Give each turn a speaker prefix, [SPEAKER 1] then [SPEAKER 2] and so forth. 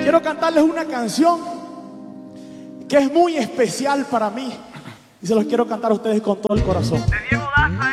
[SPEAKER 1] Quiero cantarles una canción que es muy especial para mí y se los quiero cantar a ustedes con todo el corazón.